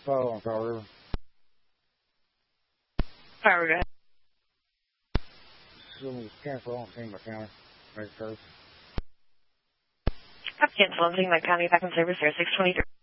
5 on Powder River. Powder River. So cancel on scene by county. Right first. Cancel on scene by county. Back in service there, 623.